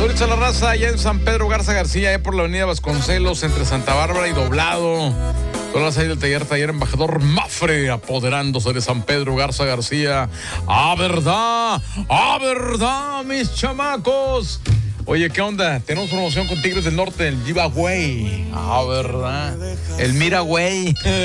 Ahorita la raza allá en San Pedro Garza García, por la avenida Vasconcelos, entre Santa Bárbara y Doblado. Todas las ahí del taller Embajador Mafre, apoderándose de San Pedro Garza García. ¡Ah, verdad, mis chamacos! Oye, ¿qué onda? Tenemos promoción con Tigres del Norte, el giveaway. ¡Ah, verdad! El mira, güey.